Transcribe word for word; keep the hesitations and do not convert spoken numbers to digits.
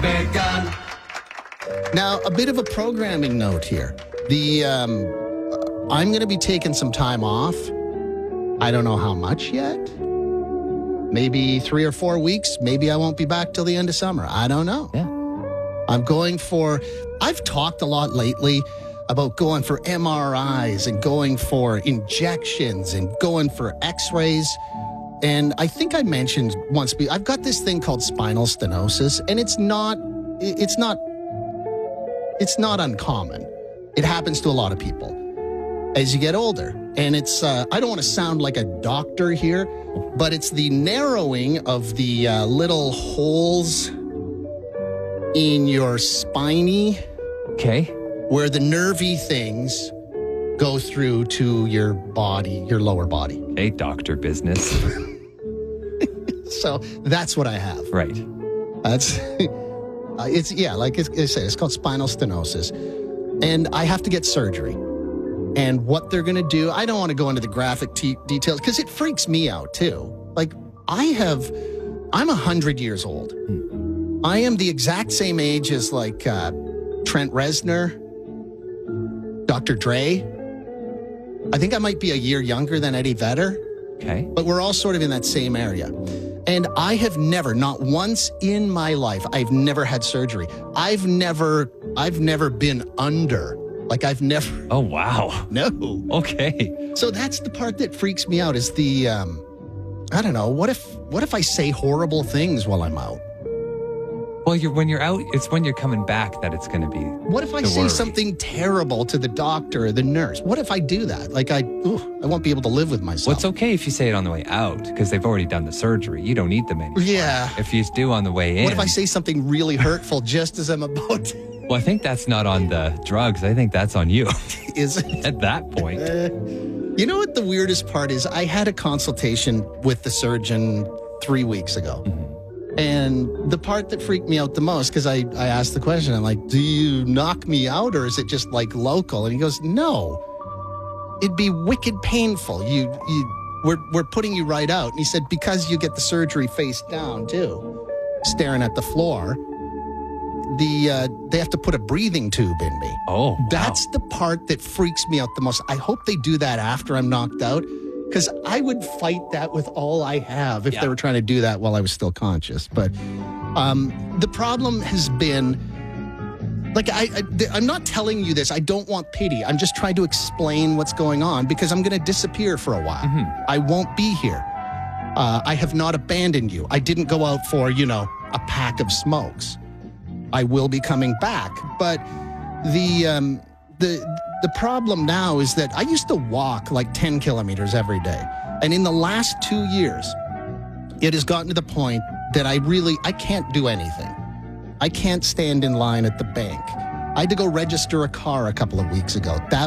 begun. Now, a bit of a programming note here. The um, I'm going to be taking some time off. I don't know how much yet. Maybe three or four weeks. Maybe I won't be back till the end of summer. I don't know. Yeah. I'm going for, I've talked a lot lately about going for M R Is and going for injections and going for x-rays. And I think I mentioned once, I've got this thing called spinal stenosis, and it's not, it's not, it's not uncommon. It happens to a lot of people as you get older. And it's, uh, I don't want to sound like a doctor here, but it's the narrowing of the uh, little holes in your spiny, Okay. where the nervy things go through to your body, your lower body. Hey, doctor business. So that's what I have. Right. That's, uh, it's, yeah, like it's, I say, it's called spinal stenosis. And I have to get surgery. And what they're going to do, I don't want to go into the graphic te- details because it freaks me out too. Like, I have, I'm one hundred years old. Hmm. I am the exact same age as like uh, Trent Reznor, Doctor Dre. I think I might be a year younger than Eddie Vedder. Okay. But we're all sort of in that same area. And I have never, not once in my life, I've never had surgery. I've never, I've never been under. Like I've never. Oh, wow. No. Okay. So that's the part that freaks me out is the, um, I don't know, what if, what if I say horrible things while I'm out? Well, you're when you're out, it's when you're coming back that it's going to be. What if I the say worry. something terrible to the doctor or the nurse? What if I do that? Like I, ooh, I won't be able to live with myself. Well, it's okay if you say it on the way out because they've already done the surgery. You don't need them anymore. Yeah. If you do on the way in. What if I say something really hurtful just as I'm about to? Well, I think that's not on the drugs. I think that's on you. Is it? At that point. Uh, you know what the weirdest part is? I had a consultation with the surgeon three weeks ago. Mm-hmm. And the part that freaked me out the most, because I, I asked the question, I'm like, do you knock me out or is it just like local? And he goes, no, it'd be wicked painful. You, you, we're, we're putting you right out. And he said, because you get the surgery face down too, staring at the floor, the uh, they have to put a breathing tube in me. Oh, wow. That's the part that freaks me out the most. I hope they do that after I'm knocked out. Because I would fight that with all I have if yeah. they were trying to do that while I was still conscious. But um, the problem has been, like, I, I, I'm not telling you this. I don't want pity. I'm just trying to explain what's going on because I'm going to disappear for a while. Mm-hmm. I won't be here. Uh, I have not abandoned you. I didn't go out for, you know, a pack of smokes. I will be coming back. But the... Um, the The problem now is that I used to walk like ten kilometers every day. And in the last two years, it has gotten to the point that I really, I can't do anything. I can't stand in line at the bank. I had to go register a car a couple of weeks ago. That